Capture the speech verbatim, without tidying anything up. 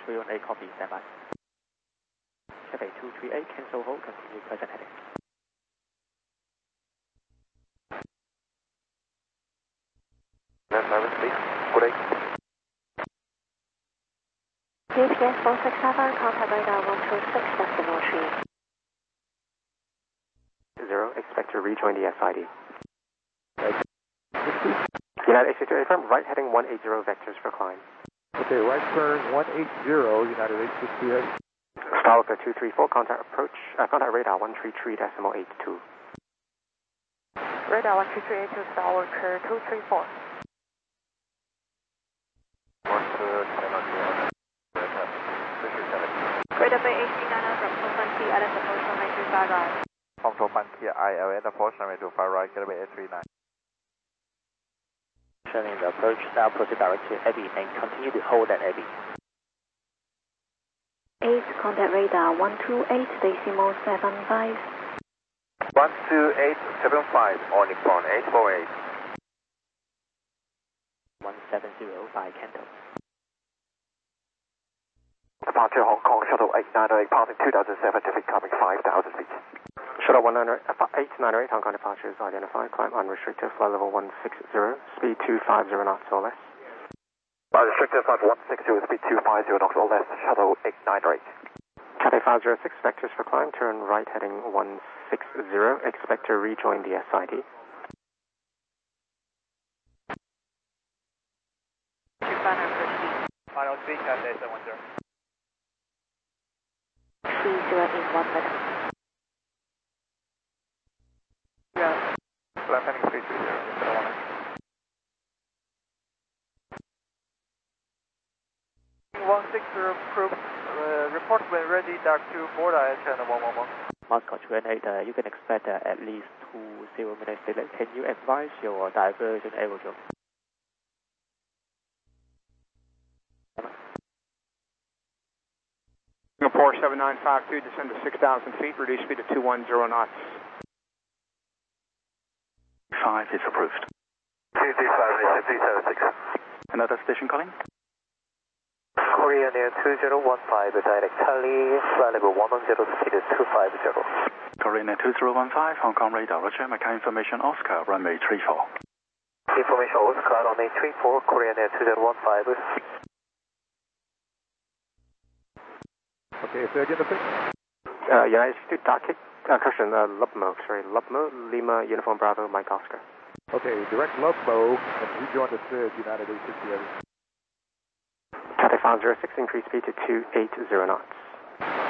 three one eight, copy, stand by. Cathay two three eight, cancel hold, continue present heading. Service, please. Good day. P H S four six seven, contact radar one two six decimal three. Zero, expect to rejoin the S I D. United eight six two, affirm, right heading one eight zero, vectors for climb. Okay, right turn one eight zero, United eight six two. Starlifter two three four, contact approach, uh, contact radar one three three decimal eight two. Radar one three three eight two, Starlifter two three four. Radar Bay H D nine from Tofan Key, Alice approach runway two five right. From Tofan Key, I L N approach runway two five right, Gateway eight three nine. Turning the approach, now proceed direct to Abbey and continue to hold at Abbey. eight, contact radar one two eight decimal seven five. one two eight seven five, on Nippon eight four eight. one seven zero by Canto. Departure Hong Kong, Shuttle eight nine eight, passing two thousand seven, traffic coming five thousand feet. Shuttle one nine eight nine eight, Hong Kong departure is identified, climb unrestricted, flight level one six zero, speed two five zero knots or less. Unrestricted flight one six zero, speed two five zero knots or less, Shuttle eight nine eight. Cathay five zero six, vectors for climb, turn right heading one six zero, expect to rejoin the S I D. Final speed, Cathay seven one zero. three zero in one minute. Yeah. Left heading three three zero, instead of one nine. one six zero, group, uh, report when ready, dark two, board I H and one one one. Moscow two one eight, uh, you can expect uh, at least two zero minutes delay. Can you advise your diversion aerodrome? Singapore seven nine five two, descend to six thousand feet, reduce speed to two one zero knots. five is approved. two three five, three seven six. Another station calling? Korean Air two zero one five, direct Charlie, flight level one one zero, speed is two five zero. Korean Air two zero one five, Hong Kong radar, Roger, Macau information Oscar, runway three four. Information Oscar, runway three four, Korean Air two zero one five. Okay, so again the pick. Uh, United eight six two, dark kick, uh, correction, uh, Lubmo, sorry, Lubmo, Lima, Uniform Bravo, Mike Oscar. Okay, direct Lubmo, and rejoin the S I D, United eight six two. Cathay five zero six, increase speed to two eight zero knots.